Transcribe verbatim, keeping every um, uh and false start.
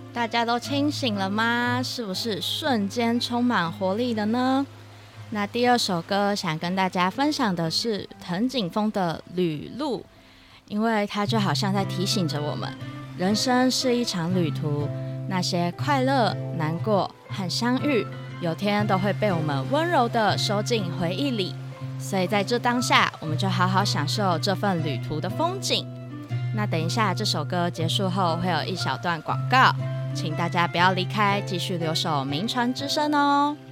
大家都清醒了吗？是不是瞬间充满活力了呢？那第二首歌想跟大家分享的是藤井风的《旅路》，因为它就好像在提醒着我们，人生是一场旅途，那些快乐、难过和相遇，有天都会被我们温柔地收进回忆里。所以在这当下，我们就好好享受这份旅途的风景。那等一下这首歌结束后会有一小段广告，请大家不要离开，继续留守名传之声哦。